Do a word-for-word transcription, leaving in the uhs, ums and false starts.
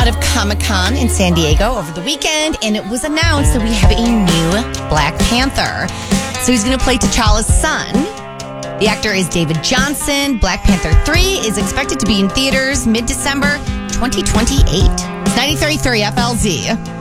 out of Comic-Con in San Diego over the weekend, and it was announced that we have a new Black Panther. So he's going to play T'Challa's son. The actor is David Johnson. Black Panther three is expected to be in theaters mid-December twenty twenty-eight. It's ninety-three point three F L Z.